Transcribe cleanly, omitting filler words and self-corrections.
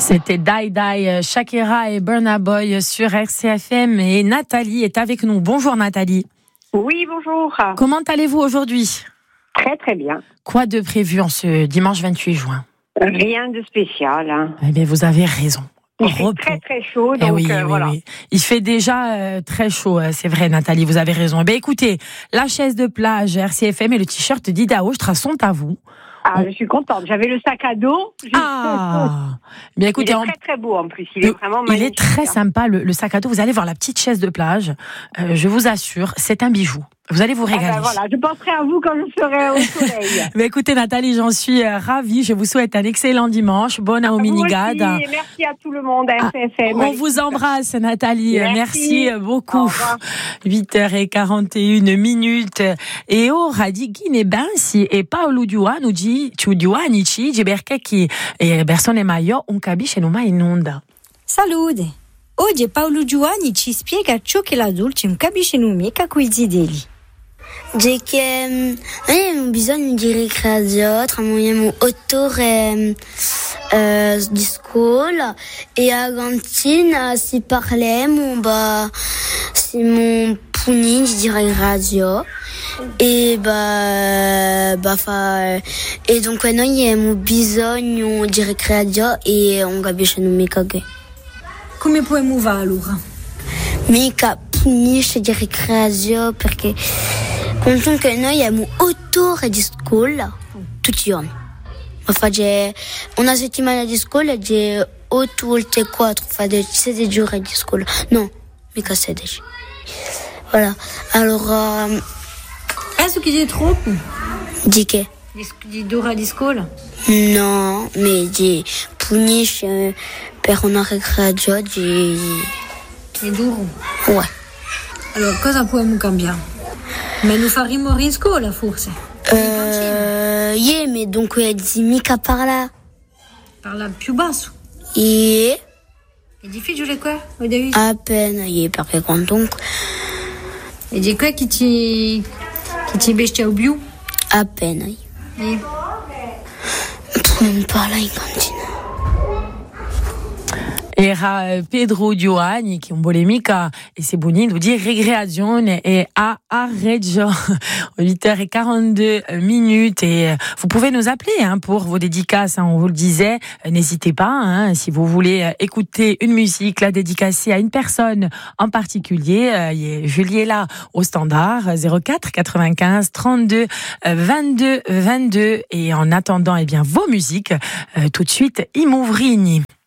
C'était Die Die, Shakira et Burna Boy sur RCFM et Nathalie est avec nous. Bonjour Nathalie. Oui, bonjour. Comment allez-vous aujourd'hui ? Très très bien. Quoi de prévu en ce dimanche 28 juin ? Rien de spécial. Eh bien, vous avez raison. Il fait très très chaud, donc oui, voilà. Oui. Il fait déjà très chaud, c'est vrai Nathalie, vous avez raison. Eh bien, écoutez, la chaise de plage RCFM et le t-shirt d'Ida Ostra sont à vous. Ah, je suis contente. J'avais le sac à dos. Bien écoutez, il est très très beau en plus. Il est vraiment magnifique. Il est très sympa le sac à dos. Vous allez voir la petite chaise de plage. Je vous assure, c'est un bijou. Vous allez vous régaler. Voilà, je penserai à vous quand je serai au soleil. Mais écoutez Nathalie, j'en suis ravie. Je vous souhaite un excellent dimanche. Bonne au Minigade. Et merci à tout le monde à RCFM. On vous embrasse Nathalie. Merci beaucoup. 8h41. E ora di Ghine Bansi e Paolo Giuanugi Ciudiuanici Giberchechi e persone Maio un capisce non mai in onda. Salute! Oggi Paolo Giuani ci spiega ciò che l'adulto non capisce mica coi zideli. È che noi abbiamo bisogno di ricreazione, abbiamo 8 ore di scuola e a cantina si parliamo, siamo puniti di ricreazione e e dunque noi abbiamo bisogno di ricreazione e non capisce mica che. Come possiamo fare allora? Mica punisce di ricreazione perché conto che noi abbiamo 8 ore di scuola tutti i giorni. Ma fare una settimana di scuola c'è 8 volte 4, fa 16 ore di scuola. No, mica 16. Voilà. Allora penso che è troppo. Di che? Di ore di scuola? No, ma di punisce per una ricreazione di... È duro? Ouais. Allora, cosa possiamo cambiare? Ma lo faremo in scuola, forse? Ma dunque mica parla. Parla più basso? È difficile qua? Au début? Appena, perché comunque... E di qua chi ti bestia o più? Appena. Non parla in cantina. Era Pedro Giovanni che un bolemica e c'est bonito di ricreazione e a Reggio 8h42 et vous pouvez nous appeler pour vos dédicaces, on vous le disait, n'hésitez pas si vous voulez écouter une musique la dédicacée à une personne en particulier, Julie est là au standard 04 95 32 22 22 et en attendant vos musiques tout de suite Imouvrini.